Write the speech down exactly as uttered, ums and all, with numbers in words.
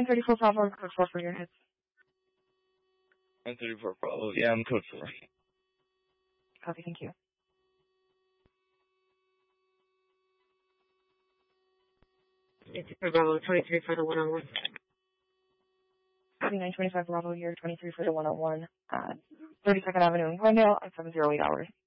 nine thirty-four Bravo, code four for units. nine thirty-four Bravo. Yeah, I'm code four. Copy, thank you. eighty-four Bravo, twenty-three for the one oh one. Copy, nine twenty-five Bravo, you're twenty-three for the one oh one. Uh, thirty-second Avenue in Glendale at seven oh eight hours.